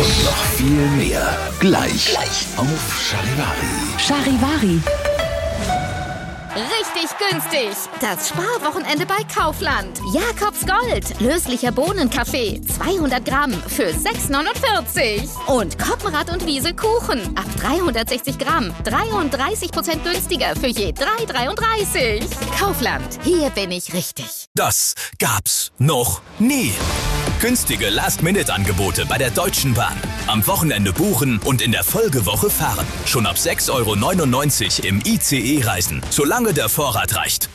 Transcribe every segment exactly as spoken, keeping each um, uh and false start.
Und noch viel mehr. Gleich, Gleich. auf Charivari. Charivari. Richtig günstig. Das Sparwochenende bei Kaufland. Jakobs Gold. Löslicher Bohnenkaffee. zweihundert Gramm für sechs neunundvierzig. Und Koppenrad und Wiesel Kuchen. Ab dreihundertsechzig Gramm. dreiunddreißig Prozent günstiger für je drei dreiunddreißig. Kaufland. Hier bin ich richtig. Das gab's noch nie. Günstige Last-Minute-Angebote bei der Deutschen Bahn. Am Wochenende buchen und in der Folgewoche fahren. Schon ab sechs Euro neunundneunzig im I C E reisen. Solange der Vorrat reicht.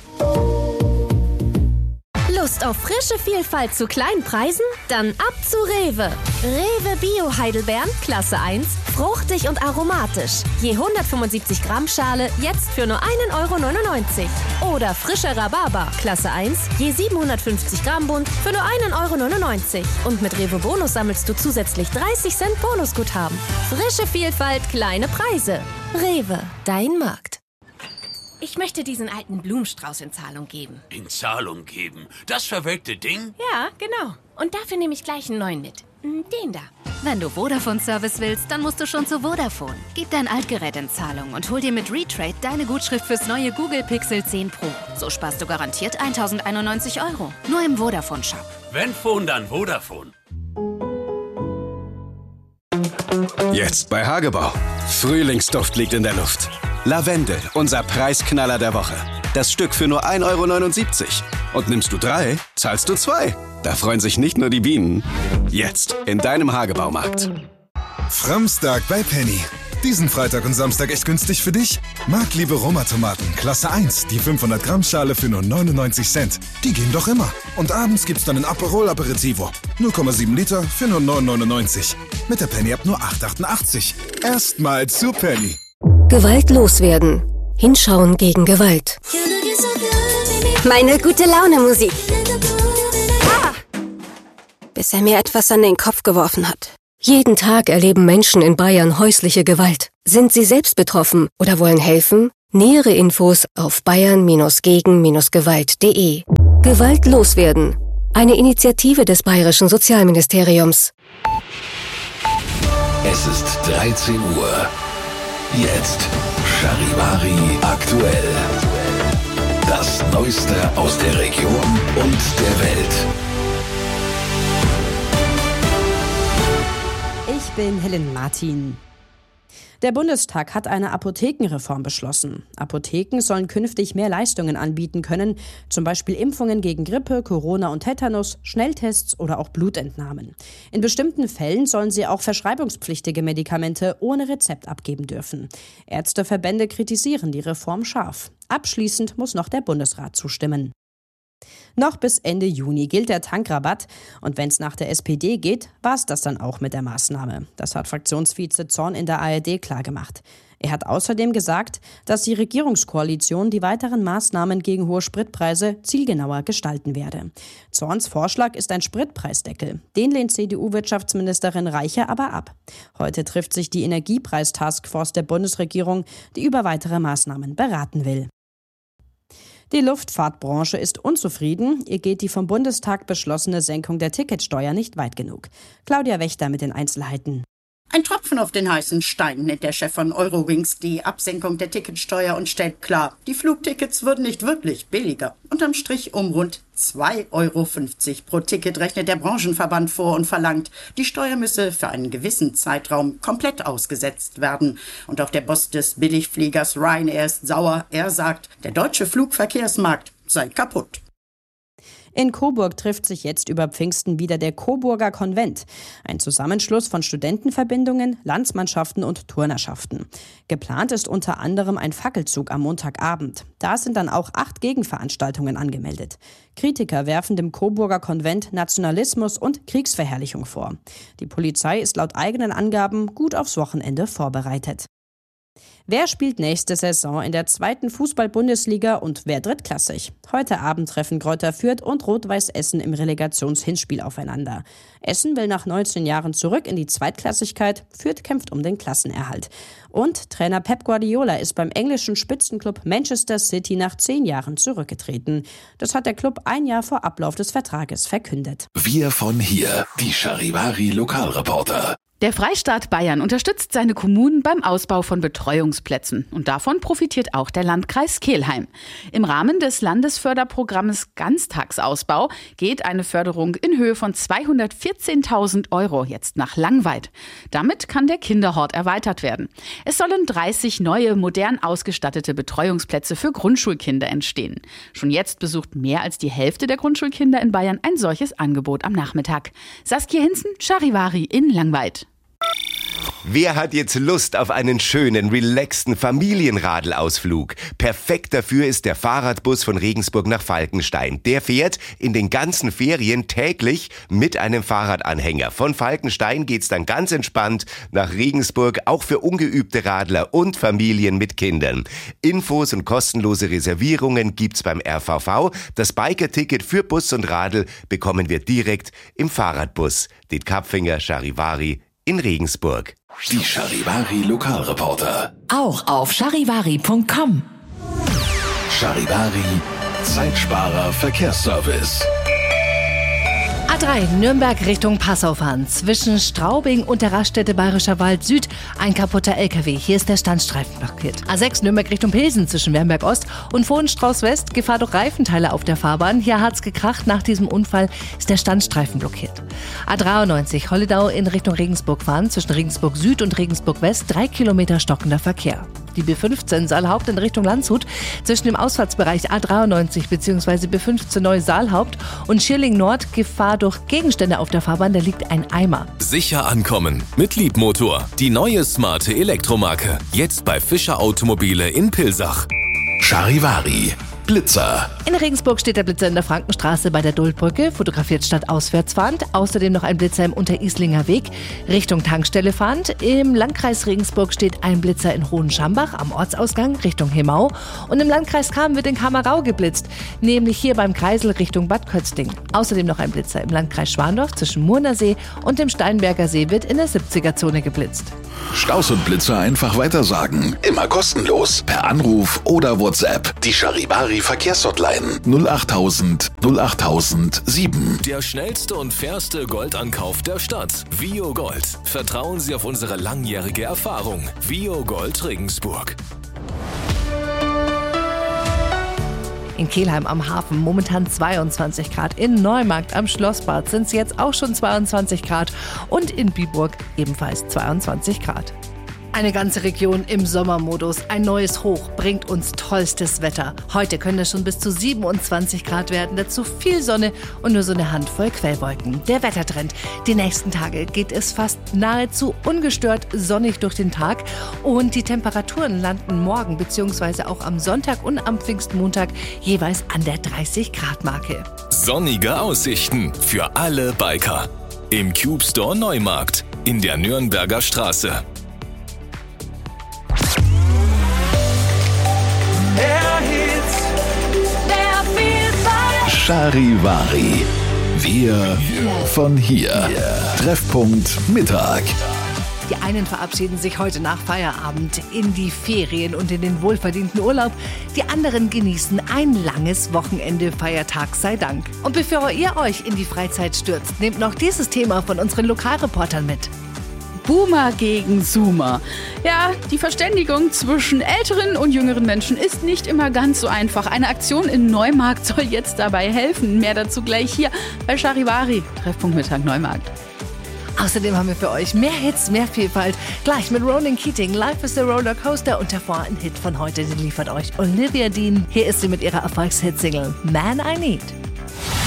Lust auf frische Vielfalt zu kleinen Preisen? Dann ab zu Rewe. Rewe Bio Heidelbeeren, Klasse eins, fruchtig und aromatisch. Je hundertfünfundsiebzig Gramm Schale, jetzt für nur ein Euro neunundneunzig. Oder frischer Rhabarber, Klasse eins, je siebenhundertfünfzig Gramm Bund, für nur ein Euro neunundneunzig. Und mit Rewe Bonus sammelst du zusätzlich dreißig Cent Bonusguthaben. Frische Vielfalt, kleine Preise. Rewe, dein Markt. Ich möchte diesen alten Blumenstrauß in Zahlung geben. In Zahlung geben? Das verwelkte Ding? Ja, genau. Und dafür nehme ich gleich einen neuen mit. Den da. Wenn du Vodafone-Service willst, dann musst du schon zu Vodafone. Gib dein Altgerät in Zahlung und hol dir mit Retrade deine Gutschrift fürs neue Google Pixel zehn Pro. So sparst du garantiert tausendeinundneunzig Euro. Nur im Vodafone-Shop. Wenn Phone, dann Vodafone. Jetzt bei Hagebau. Frühlingsduft liegt in der Luft. Lavendel, unser Preisknaller der Woche. Das Stück für nur ein Euro neunundsiebzig. Und nimmst du drei, zahlst du zwei. Da freuen sich nicht nur die Bienen. Jetzt in deinem Hagebaumarkt. Framstag bei Penny. Diesen Freitag und Samstag echt günstig für dich? Marktliebe Roma-Tomaten, Klasse eins, die fünfhundert Gramm Schale für nur neunundneunzig Cent. Die gehen doch immer. Und abends gibt's dann ein Aperol Aperitivo. null Komma sieben Liter für nur neun neunundneunzig. Mit der Penny-App nur acht achtundachtzig. Erstmal zu Penny. Gewalt loswerden. Hinschauen gegen Gewalt. Meine gute Laune Musik. Ah! Bis er mir etwas an den Kopf geworfen hat. Jeden Tag erleben Menschen in Bayern häusliche Gewalt. Sind sie selbst betroffen oder wollen helfen? Nähere Infos auf bayern gegen gewalt punkt de. Gewalt loswerden. Eine Initiative des Bayerischen Sozialministeriums. Es ist dreizehn Uhr. Jetzt Charivari aktuell. Das Neueste aus der Region und der Welt. Ich bin Helen Martin. Der Bundestag hat eine Apothekenreform beschlossen. Apotheken sollen künftig mehr Leistungen anbieten können, zum Beispiel Impfungen gegen Grippe, Corona und Tetanus, Schnelltests oder auch Blutentnahmen. In bestimmten Fällen sollen sie auch verschreibungspflichtige Medikamente ohne Rezept abgeben dürfen. Ärzteverbände kritisieren die Reform scharf. Abschließend muss noch der Bundesrat zustimmen. Noch bis Ende Juni gilt der Tankrabatt. Und wenn es nach der S P D geht, war es das dann auch mit der Maßnahme. Das hat Fraktionsvize Zorn in der A R D klargemacht. Er hat außerdem gesagt, dass die Regierungskoalition die weiteren Maßnahmen gegen hohe Spritpreise zielgenauer gestalten werde. Zorns Vorschlag ist ein Spritpreisdeckel. Den lehnt C D U-Wirtschaftsministerin Reiche aber ab. Heute trifft sich die Energiepreis-Taskforce der Bundesregierung, die über weitere Maßnahmen beraten will. Die Luftfahrtbranche ist unzufrieden. Ihr geht die vom Bundestag beschlossene Senkung der Ticketsteuer nicht weit genug. Claudia Wächter mit den Einzelheiten. Ein Tropfen auf den heißen Stein, nennt der Chef von Eurowings die Absenkung der Ticketsteuer und stellt klar, die Flugtickets würden nicht wirklich billiger. Unterm Strich um rund zwei Euro fünfzig pro Ticket rechnet der Branchenverband vor und verlangt, die Steuer müsse für einen gewissen Zeitraum komplett ausgesetzt werden. Und auch der Boss des Billigfliegers Ryanair ist sauer. Er sagt, der deutsche Flugverkehrsmarkt sei kaputt. In Coburg trifft sich jetzt über Pfingsten wieder der Coburger Konvent, ein Zusammenschluss von Studentenverbindungen, Landsmannschaften und Turnerschaften. Geplant ist unter anderem ein Fackelzug am Montagabend. Da sind dann auch acht Gegenveranstaltungen angemeldet. Kritiker werfen dem Coburger Konvent Nationalismus und Kriegsverherrlichung vor. Die Polizei ist laut eigenen Angaben gut aufs Wochenende vorbereitet. Wer spielt nächste Saison in der zweiten Fußball-Bundesliga und wer drittklassig? Heute Abend treffen Greuther Fürth und Rot-Weiß Essen im Relegationshinspiel aufeinander. Essen will nach neunzehn Jahren zurück in die Zweitklassigkeit, Fürth kämpft um den Klassenerhalt. Und Trainer Pep Guardiola ist beim englischen Spitzenklub Manchester City nach zehn Jahren zurückgetreten. Das hat der Club ein Jahr vor Ablauf des Vertrages verkündet. Wir von hier, die Charivari Lokalreporter. Der Freistaat Bayern unterstützt seine Kommunen beim Ausbau von Betreuungsplätzen. Und davon profitiert auch der Landkreis Kelheim. Im Rahmen des Landesförderprogramms Ganztagsausbau geht eine Förderung in Höhe von zweihundertvierzehntausend Euro jetzt nach Langweid. Damit kann der Kinderhort erweitert werden. Es sollen dreißig neue, modern ausgestattete Betreuungsplätze für Grundschulkinder entstehen. Schon jetzt besucht mehr als die Hälfte der Grundschulkinder in Bayern ein solches Angebot am Nachmittag. Saskia Hinzen, Charivari in Langweid. Wer hat jetzt Lust auf einen schönen, relaxten Familienradelausflug? Perfekt dafür ist der Fahrradbus von Regensburg nach Falkenstein. Der fährt in den ganzen Ferien täglich mit einem Fahrradanhänger. Von Falkenstein geht's dann ganz entspannt nach Regensburg, auch für ungeübte Radler und Familien mit Kindern. Infos und kostenlose Reservierungen gibt's beim R V V. Das Biker-Ticket für Bus und Radl bekommen wir direkt im Fahrradbus. Den Kapfinger Charivari in Regensburg. Die Charivari Lokalreporter. Auch auf charivari punkt com. Charivari Zeitsparer Verkehrsservice. A drei Nürnberg Richtung Passau fahren. Zwischen Straubing und der Raststätte Bayerischer Wald Süd ein kaputter L K W. Hier ist der Standstreifen blockiert. A sechs Nürnberg Richtung Pilsen zwischen Wernberg Ost und Vohenstrauß West. Gefahr durch Reifenteile auf der Fahrbahn. Hier hat's gekracht. Nach diesem Unfall ist der Standstreifen blockiert. A dreiundneunzig Holledau in Richtung Regensburg fahren. Zwischen Regensburg Süd und Regensburg West drei Kilometer stockender Verkehr. Die B fünfzehn Saalhaupt in Richtung Landshut zwischen dem Ausfahrtsbereich A dreiundneunzig bzw. B fünfzehn Neu-Saalhaupt und Schierling Nord Gefahr durch Gegenstände auf der Fahrbahn, da liegt ein Eimer. Sicher ankommen mit Liebmotor. Die neue smarte Elektromarke. Jetzt bei Fischer Automobile in Pilsach. Charivari Blitzer. In Regensburg steht der Blitzer in der Frankenstraße bei der Duldbrücke, fotografiert stadtauswärts fahrend. Außerdem noch ein Blitzer im Unterislinger Weg, Richtung Tankstelle fahrend. Im Landkreis Regensburg steht ein Blitzer in Hohenschambach am Ortsausgang Richtung Hemau. Und im Landkreis Cham wird in Kamerau geblitzt, nämlich hier beim Kreisel Richtung Bad Kötzting. Außerdem noch ein Blitzer im Landkreis Schwandorf zwischen Murnersee und dem Steinberger See wird in der siebziger-Zone geblitzt. Staus und Blitzer einfach weitersagen. Immer kostenlos. Per Anruf oder WhatsApp. Die Charivari Verkehrshotline null achttausend null achttausend sieben. Der schnellste und fairste Goldankauf der Stadt. Vio Gold. Vertrauen Sie auf unsere langjährige Erfahrung. Vio Gold Regensburg. In Kelheim am Hafen momentan zweiundzwanzig Grad. In Neumarkt am Schlossbad sind es jetzt auch schon zweiundzwanzig Grad. Und in Biburg ebenfalls zweiundzwanzig Grad. Eine ganze Region im Sommermodus. Ein neues Hoch bringt uns tollstes Wetter. Heute können es schon bis zu siebenundzwanzig Grad werden. Dazu viel Sonne und nur so eine Handvoll Quellwolken. Der Wettertrend. Die nächsten Tage geht es fast nahezu ungestört sonnig durch den Tag. Und die Temperaturen landen morgen bzw. auch am Sonntag und am Pfingstmontag jeweils an der dreißig Grad Marke. Sonnige Aussichten für alle Biker. Im Cube Store Neumarkt in der Nürnberger Straße. Charivari. Wir von hier. Treffpunkt Mittag. Die einen verabschieden sich heute nach Feierabend in die Ferien und in den wohlverdienten Urlaub. Die anderen genießen ein langes Wochenende, Feiertag sei Dank. Und bevor ihr euch in die Freizeit stürzt, nehmt noch dieses Thema von unseren Lokalreportern mit. Boomer gegen Zoomer. Ja, die Verständigung zwischen älteren und jüngeren Menschen ist nicht immer ganz so einfach. Eine Aktion in Neumarkt soll jetzt dabei helfen. Mehr dazu gleich hier bei Charivari. Treffpunkt Mittag Neumarkt. Außerdem haben wir für euch mehr Hits, mehr Vielfalt. Gleich mit Ronan Keating, Life is a Rollercoaster und davor ein Hit von heute, den liefert euch Olivia Dean. Hier ist sie mit ihrer Erfolgshit-Single Man I Need.